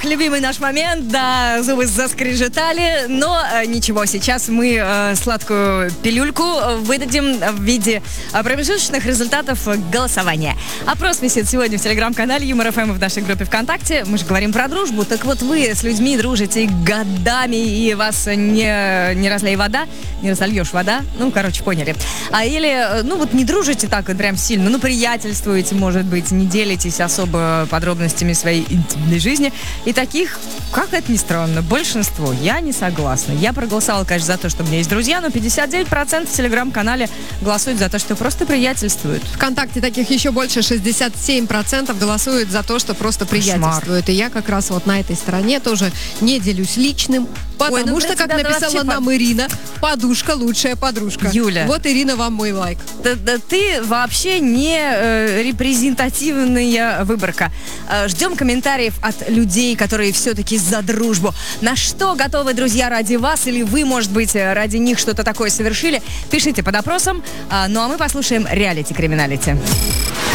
любимый наш момент, да, зубы заскрежетали, но ничего, сейчас мы сладкую пилюльку выдадим в виде промежуточных результатов голосования. Опрос висит сегодня в телеграм-канале Юмор ФМ в нашей группе ВКонтакте. Мы же говорим про дружбу, так вот вы с людьми дружите годами, и вас не разлей вода, не разольешь вода, ну, короче, поняли. Или, не дружите так вот прям сильно, приятельствуете, может быть, не делитесь особо подробностями своей интимной жизни. И таких, как это ни странно, большинство. Я не согласна. Я проголосовала, конечно, за то, что у меня есть друзья, но 59% в телеграм-канале голосуют за то, что просто приятельствуют. ВКонтакте таких еще больше, 67% голосуют за то, что просто приятельствуют. И я как раз вот на этой стороне тоже не делюсь личным, потому что, как написала нам Ирина, подушка лучшая подружка. Юля. Вот, Ирина, вам мой лайк. Да ты вообще не репрезентативная выборка. Ждем комментариев от людей, которые все-таки за дружбу. На что готовы друзья ради вас? Или вы, может быть, ради них что-то такое совершили? Пишите под опросом. Ну а мы послушаем реалити-криминалити.